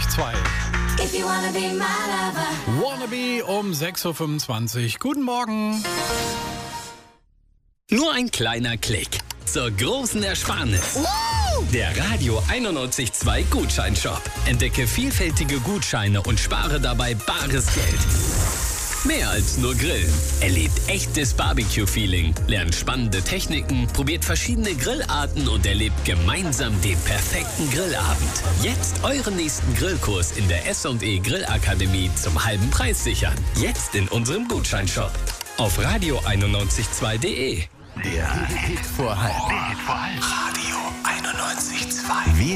91,2. If you wanna be my lover. Wannabe um 6.25 Uhr. Guten Morgen. Nur ein kleiner Klick zur großen Ersparnis. Der Radio 91.2 Gutscheinshop. Entdecke vielfältige Gutscheine und spare dabei bares Geld. Mehr als nur Grillen. Erlebt echtes Barbecue-Feeling, lernt spannende Techniken, probiert verschiedene Grillarten und erlebt gemeinsam den perfekten Grillabend. Jetzt euren nächsten Grillkurs in der S&E Grillakademie zum halben Preis sichern. Jetzt in unserem Gutscheinshop. Auf radio992.de. Der Hit vor halb. Radio 91.2.